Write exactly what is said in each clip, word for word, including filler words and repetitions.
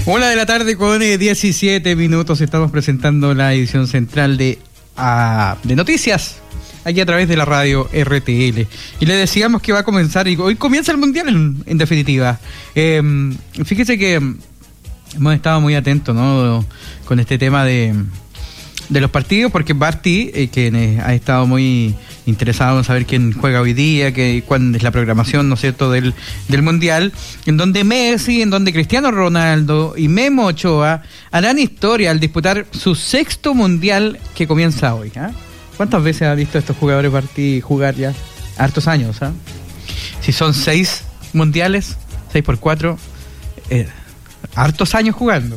Una de la tarde con eh, diecisiete minutos. Estamos presentando la edición central de, uh, de noticias aquí a través de la radio R T L. Y le decíamos que va a comenzar, y hoy comienza el Mundial en, en definitiva. Eh, fíjese que hemos estado muy atentos, ¿no?, con este tema de, de los partidos, porque Barty, eh, que ha estado muy interesado en saber quién juega hoy día, que, cuál es la programación, ¿no es cierto?, del, del Mundial, en donde Messi, en donde Cristiano Ronaldo y Memo Ochoa harán historia al disputar su sexto Mundial que comienza hoy. ¿eh? ¿Cuántas veces ha visto a estos jugadores Barty jugar ya? Hartos años, ¿eh? Si son seis Mundiales, seis por cuatro, eh, hartos años jugando.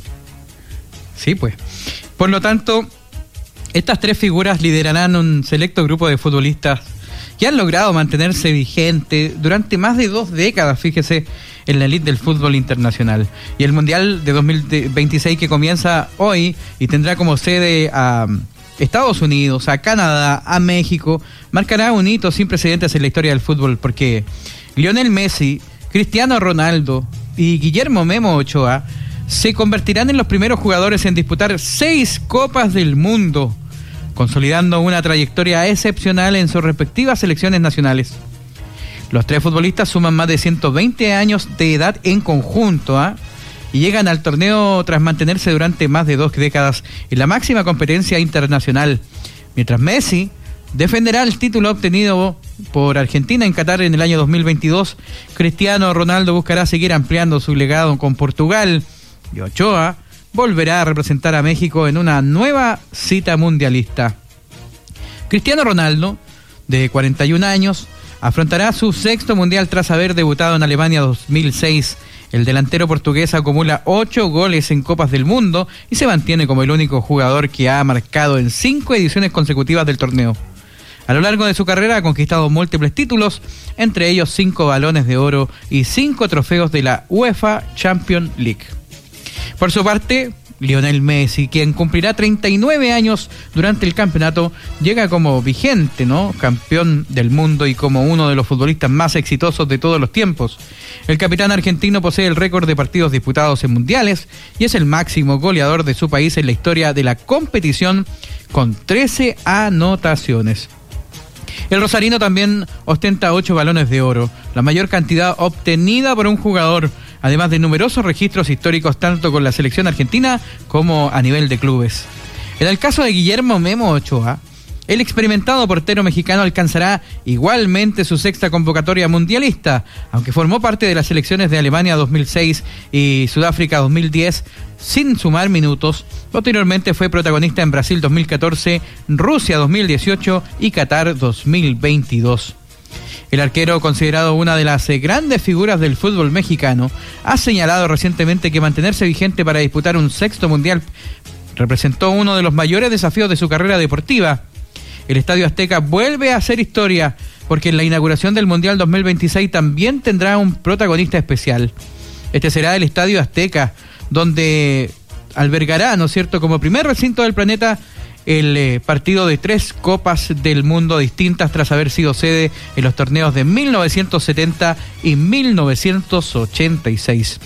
Sí, pues. Por lo tanto, estas tres figuras liderarán un selecto grupo de futbolistas que han logrado mantenerse vigentes durante más de dos décadas, fíjese, en la elite del fútbol internacional. Y el Mundial de dos mil veintiséis, que comienza hoy y tendrá como sede a Estados Unidos, a Canadá, a México, marcará un hito sin precedentes en la historia del fútbol, porque Lionel Messi, Cristiano Ronaldo y Guillermo Memo Ochoa se convertirán en los primeros jugadores en disputar seis Copas del Mundo, consolidando una trayectoria excepcional en sus respectivas selecciones nacionales. Los tres futbolistas suman más de ciento veinte años de edad en conjunto, ¿eh? y llegan al torneo tras mantenerse durante más de dos décadas en la máxima competencia internacional. Mientras Messi defenderá el título obtenido por Argentina en Qatar en el año dos mil veintidós, Cristiano Ronaldo buscará seguir ampliando su legado con Portugal, y Ochoa volverá a representar a México en una nueva cita mundialista. Cristiano Ronaldo, de cuarenta y un años, afrontará su sexto mundial tras haber debutado en Alemania dos mil seis. El delantero portugués acumula ocho goles en Copas del Mundo y se mantiene como el único jugador que ha marcado en cinco ediciones consecutivas del torneo. A lo largo de su carrera ha conquistado múltiples títulos, entre ellos cinco balones de oro y cinco trofeos de la UEFA Champions League. Por su parte, Lionel Messi, quien cumplirá treinta y nueve años durante el campeonato, llega como vigente, ¿no?, campeón del mundo y como uno de los futbolistas más exitosos de todos los tiempos. El capitán argentino posee el récord de partidos disputados en mundiales y es el máximo goleador de su país en la historia de la competición, con trece anotaciones. El rosarino también ostenta ocho balones de oro, la mayor cantidad obtenida por un jugador, además de numerosos registros históricos tanto con la selección argentina como a nivel de clubes. En el caso de Guillermo Memo Ochoa, el experimentado portero mexicano alcanzará igualmente su sexta convocatoria mundialista, aunque formó parte de las selecciones de Alemania dos mil seis y Sudáfrica dos mil diez sin sumar minutos. Posteriormente fue protagonista en Brasil dos mil catorce, Rusia dos mil dieciocho y Qatar dos mil veintidós. El arquero, considerado una de las grandes figuras del fútbol mexicano, ha señalado recientemente que mantenerse vigente para disputar un sexto mundial representó uno de los mayores desafíos de su carrera deportiva. El Estadio Azteca vuelve a hacer historia, porque en la inauguración del Mundial dos mil veintiséis también tendrá un protagonista especial. Este será el Estadio Azteca, donde albergará, ¿no es cierto?, como primer recinto del planeta, el eh, partido de tres Copas del Mundo distintas tras haber sido sede en los torneos de mil novecientos setenta y mil novecientos ochenta y seis.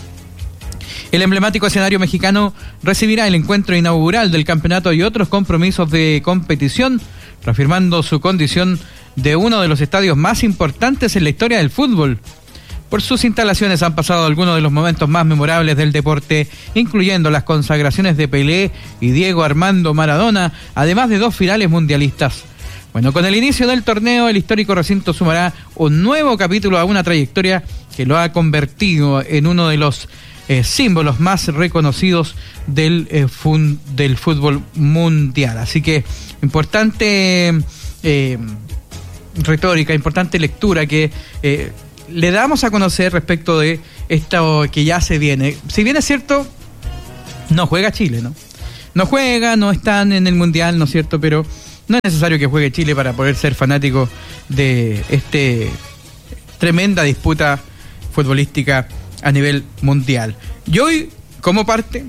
El emblemático escenario mexicano recibirá el encuentro inaugural del campeonato y otros compromisos de competición, reafirmando su condición de uno de los estadios más importantes en la historia del fútbol. Por sus instalaciones han pasado algunos de los momentos más memorables del deporte, incluyendo las consagraciones de Pelé y Diego Armando Maradona, además de dos finales mundialistas. Bueno, con el inicio del torneo, el histórico recinto sumará un nuevo capítulo a una trayectoria que lo ha convertido en uno de los eh, símbolos más reconocidos del, eh, fun, del fútbol mundial. Así que importante eh, retórica, importante lectura que eh, le damos a conocer respecto de esto que ya se viene. Si bien es cierto, no juega Chile, ¿no? No juega, no están en el Mundial, ¿no es cierto? Pero no es necesario que juegue Chile para poder ser fanático de este tremenda disputa futbolística a nivel mundial. Y hoy, como parte,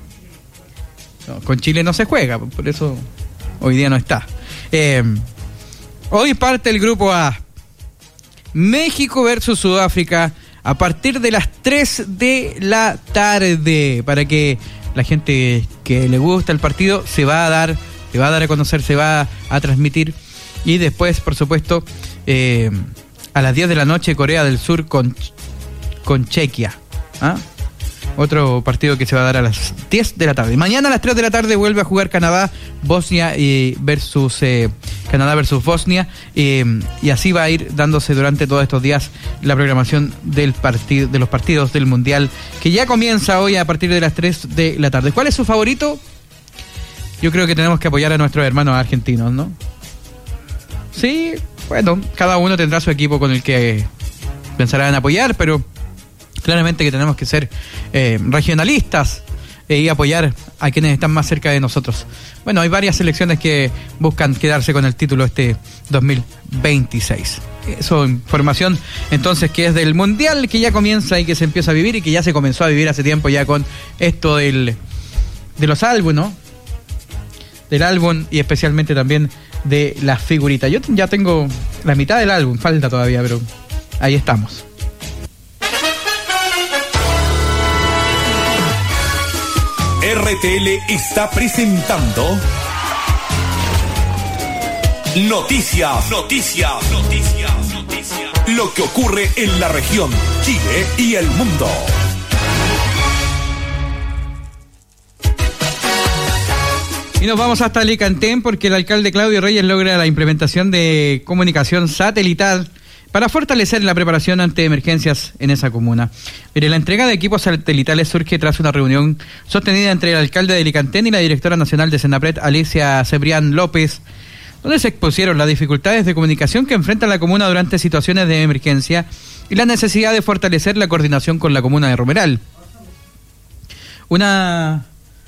no, con Chile no se juega, por eso hoy día no está. Eh, hoy parte el grupo A. México versus Sudáfrica a partir de las tres de la tarde, para que la gente que le gusta el partido se va a dar, se va a dar a conocer, se va a transmitir. Y después, por supuesto, eh, a las diez de la noche, Corea del Sur con, con Chequia. ¿Ah? Otro partido que se va a dar a las diez de la tarde. Mañana a las tres de la tarde vuelve a jugar Canadá, Bosnia y versus eh, Canadá versus Bosnia. Eh, y así va a ir dándose durante todos estos días la programación del partido, de los partidos del Mundial, que ya comienza hoy a partir de las tres de la tarde. ¿Cuál es su favorito? Yo creo que tenemos que apoyar a nuestros hermanos argentinos, ¿no? Sí, bueno, cada uno tendrá su equipo con el que pensarán apoyar, pero claramente que tenemos que ser eh, regionalistas eh, y apoyar a quienes están más cerca de nosotros. Bueno, hay varias selecciones que buscan quedarse con el título este dos mil veintiséis. Eso, información entonces que es del Mundial, que ya comienza y que se empieza a vivir y que ya se comenzó a vivir hace tiempo ya con esto del de los álbumes, ¿no? Del álbum y especialmente también de las figuritas. Yo ya tengo la mitad del álbum, falta todavía, pero ahí estamos. R T L está presentando Noticias, Noticias, Noticias, Noticias. Lo que ocurre en la región, Chile y el mundo. Y nos vamos hasta Alicantén porque el alcalde Claudio Reyes logra la implementación de comunicación satelital para fortalecer la preparación ante emergencias en esa comuna. Mire, la entrega de equipos satelitales surge tras una reunión sostenida entre el alcalde de Alicantén y la directora nacional de Senapred, Alicia Cebrián López, donde se expusieron las dificultades de comunicación que enfrenta la comuna durante situaciones de emergencia y la necesidad de fortalecer la coordinación con la comuna de Romeral. Una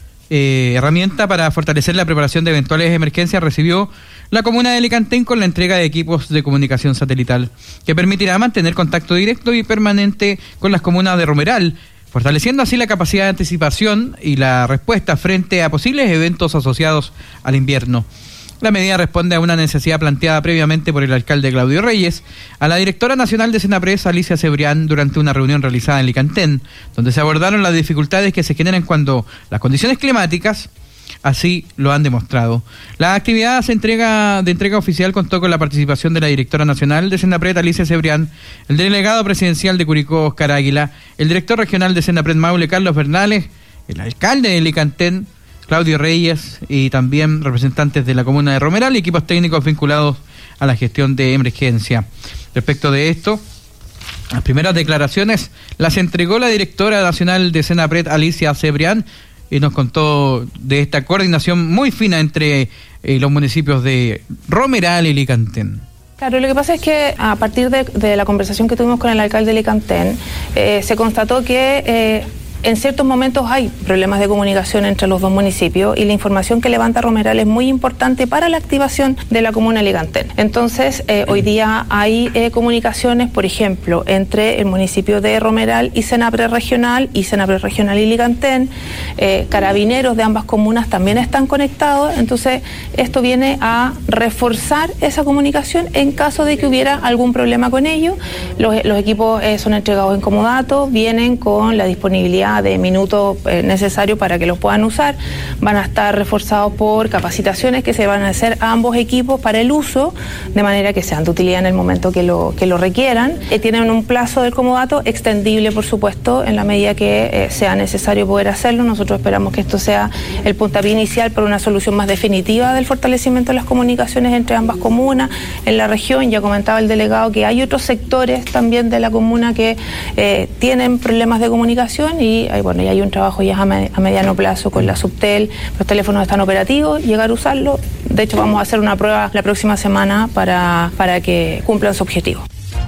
eh, herramienta para fortalecer la preparación de eventuales emergencias recibió la comuna de Alicantén con la entrega de equipos de comunicación satelital, que permitirá mantener contacto directo y permanente con las comunas de Romeral, fortaleciendo así la capacidad de anticipación y la respuesta frente a posibles eventos asociados al invierno. La medida responde a una necesidad planteada previamente por el alcalde Claudio Reyes a la directora nacional de Senapred, Alicia Cebrián, durante una reunión realizada en Alicantén, donde se abordaron las dificultades que se generan cuando las condiciones climáticas así lo han demostrado. La actividad se entrega, de entrega oficial contó con la participación de la directora nacional de Senapred, Alicia Cebrián, el delegado presidencial de Curicó, Oscar Águila, el director regional de Senapred Maule, Carlos Bernales, el alcalde de Alicantén, Claudio Reyes, y también representantes de la comuna de Romeral y equipos técnicos vinculados a la gestión de emergencia. Respecto de esto, las primeras declaraciones las entregó la directora nacional de Senapred, Alicia Cebrián, y nos contó de esta coordinación muy fina entre eh, los municipios de Romeral y Alicantén. Claro, lo que pasa es que a partir de, de la conversación que tuvimos con el alcalde de Alicantén, eh, se constató que eh, en ciertos momentos hay problemas de comunicación entre los dos municipios y la información que levanta Romeral es muy importante para la activación de la comuna de Alicantén. Entonces, eh, hoy día hay eh, comunicaciones, por ejemplo, entre el municipio de Romeral y Senapred Regional y Senapred Regional y Alicantén. Eh, carabineros de ambas comunas también están conectados. Entonces, esto viene a reforzar esa comunicación en caso de que hubiera algún problema con ello. Los, los equipos eh, son entregados en comodato, vienen con la disponibilidad de minutos eh, necesarios para que los puedan usar. Van a estar reforzados por capacitaciones que se van a hacer a ambos equipos para el uso, de manera que sean de utilidad en el momento que lo, que lo requieran. Eh, tienen un plazo del comodato extendible, por supuesto, en la medida que eh, sea necesario poder hacerlo. Nosotros esperamos que esto sea el puntapié inicial para una solución más definitiva del fortalecimiento de las comunicaciones entre ambas comunas en la región. Ya comentaba el delegado que hay otros sectores también de la comuna que eh, tienen problemas de comunicación y hay, bueno, y hay un trabajo ya a, me, a mediano plazo con la Subtel. Los teléfonos están operativos, llegar a usarlo. De hecho, vamos a hacer una prueba la próxima semana para, para que cumplan su objetivo.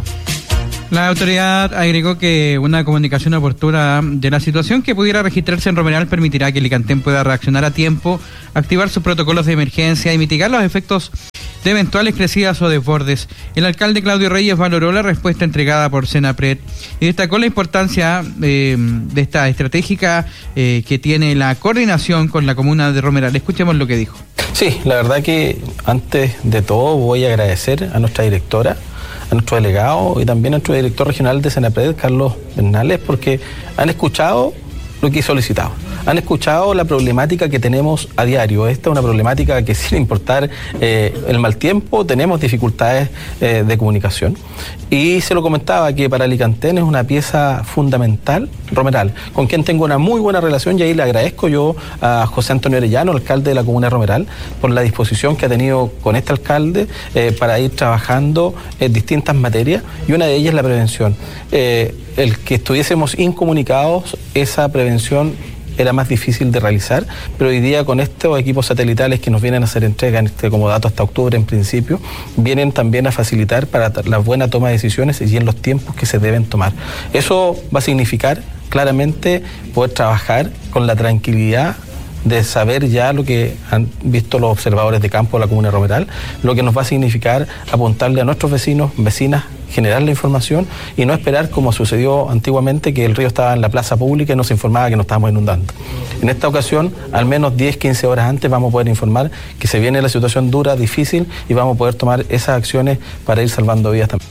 La autoridad agregó que una comunicación oportuna de la situación que pudiera registrarse en Romeral permitirá que Alicantén pueda reaccionar a tiempo, activar sus protocolos de emergencia y mitigar los efectos de eventuales crecidas o desbordes. El alcalde Claudio Reyes valoró la respuesta entregada por Senapred y destacó la importancia eh, de esta estratégica eh, que tiene la coordinación con la comuna de Romeral. Escuchemos lo que dijo. Sí, la verdad que antes de todo voy a agradecer a nuestra directora, a nuestro delegado y también a nuestro director regional de Senapred, Carlos Bernales, porque han escuchado lo que he solicitado. Han escuchado la problemática que tenemos a diario. Esta es una problemática que, sin importar eh, el mal tiempo, tenemos dificultades eh, de comunicación. Y se lo comentaba que para Alicantén es una pieza fundamental, Romeral, con quien tengo una muy buena relación, y ahí le agradezco yo a José Antonio Arellano, alcalde de la comuna de Romeral, por la disposición que ha tenido con este alcalde eh, para ir trabajando en distintas materias, y una de ellas es la prevención. Eh, el que estuviésemos incomunicados, esa prevención era más difícil de realizar, pero hoy día con estos equipos satelitales que nos vienen a hacer entrega en este comodato hasta octubre en principio, vienen también a facilitar para la buena toma de decisiones y en los tiempos que se deben tomar. Eso va a significar claramente poder trabajar con la tranquilidad de saber ya lo que han visto los observadores de campo de la comuna de Romeral, lo que nos va a significar apuntarle a nuestros vecinos, vecinas, generar la información y no esperar como sucedió antiguamente, que el río estaba en la plaza pública y nos informaba que nos estábamos inundando. En esta ocasión, al menos diez, quince horas antes vamos a poder informar que se viene la situación dura, difícil, y vamos a poder tomar esas acciones para ir salvando vidas también.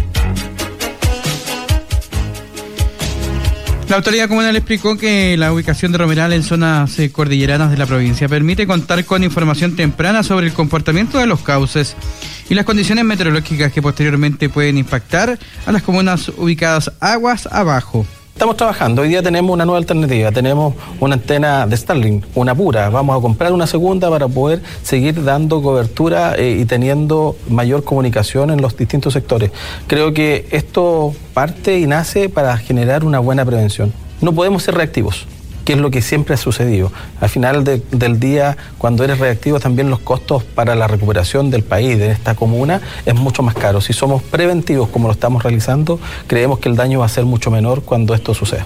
La autoridad comunal explicó que la ubicación de Romeral en zonas eh, cordilleranas de la provincia permite contar con información temprana sobre el comportamiento de los cauces y las condiciones meteorológicas que posteriormente pueden impactar a las comunas ubicadas aguas abajo. Estamos trabajando, hoy día tenemos una nueva alternativa, tenemos una antena de Starlink, una pura, vamos a comprar una segunda para poder seguir dando cobertura eh, y teniendo mayor comunicación en los distintos sectores. Creo que esto parte y nace para generar una buena prevención. No podemos ser reactivos, que es lo que siempre ha sucedido. Al final de, del día, cuando eres reactivo, también los costos para la recuperación del país, de esta comuna, es mucho más caro. Si somos preventivos como lo estamos realizando, creemos que el daño va a ser mucho menor cuando esto suceda.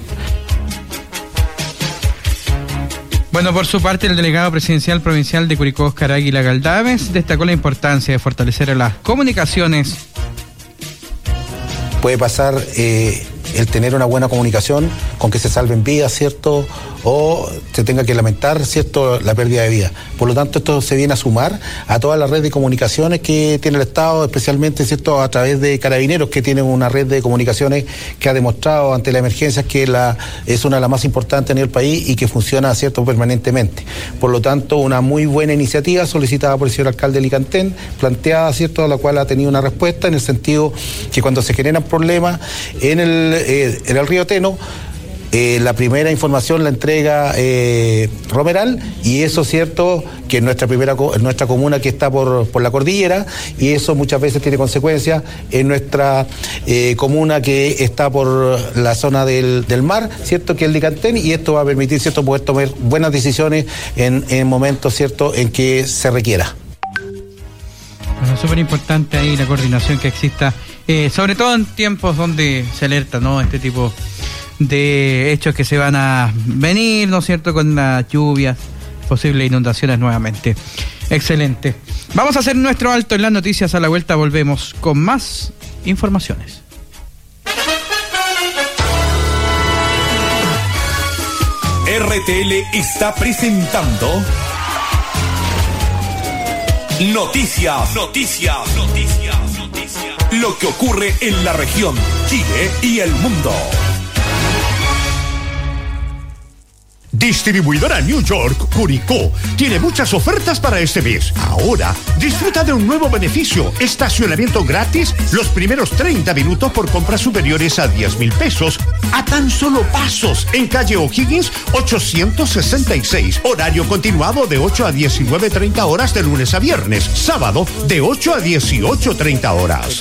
Bueno, por su parte, el delegado presidencial provincial de Curicó, Óscar Águila Galdames, destacó la importancia de fortalecer las comunicaciones. Puede pasar eh, el tener una buena comunicación con que se salven vidas, ¿cierto? O se tenga que lamentar, ¿cierto?, la pérdida de vida. Por lo tanto, esto se viene a sumar a toda la red de comunicaciones que tiene el Estado, especialmente, ¿cierto?, a través de Carabineros, que tienen una red de comunicaciones que ha demostrado ante la emergencia que la, es una de las más importantes en el país y que funciona, ¿cierto?, permanentemente. Por lo tanto, una muy buena iniciativa solicitada por el señor alcalde de Alicantén, planteada, ¿cierto?, a la cual ha tenido una respuesta en el sentido que cuando se generan problemas en el, eh, en el río Teno, Eh, la primera información la entrega eh, Romeral, y eso es cierto que en nuestra primera en nuestra comuna que está por, por la cordillera, y eso muchas veces tiene consecuencias en nuestra eh, comuna que está por la zona del, del mar, cierto, que es Alicantén, y esto va a permitir, cierto, poder tomar buenas decisiones en, en momentos, cierto, en que se requiera. Bueno, súper importante ahí la coordinación que exista, eh, sobre todo en tiempos donde se alerta, ¿no?, este tipo de hechos que se van a venir, ¿no es cierto?, con las lluvias, posibles inundaciones nuevamente. Excelente. Vamos a hacer nuestro alto en las noticias. A la vuelta volvemos con más informaciones. R T L está presentando Noticias, Noticias, Noticias, Noticias. Lo que ocurre en la región, Chile y el mundo. Distribuidora New York Curicó tiene muchas ofertas para este mes. Ahora, disfruta de un nuevo beneficio: estacionamiento gratis los primeros treinta minutos por compras superiores a diez mil pesos a tan solo pasos en calle O'Higgins ochocientos sesenta y seis. Horario continuado de ocho a diecinueve treinta horas de lunes a viernes. Sábado de ocho a dieciocho treinta horas.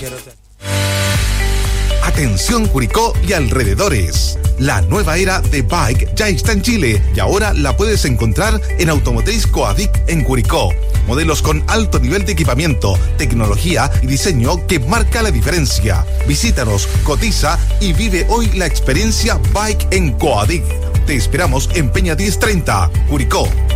Atención Curicó y alrededores. La nueva era de bike ya está en Chile y ahora la puedes encontrar en Automotriz Coadic en Curicó. Modelos con alto nivel de equipamiento, tecnología y diseño que marca la diferencia. Visítanos, cotiza y vive hoy la experiencia bike en Coadic. Te esperamos en Peña diez treinta, Curicó.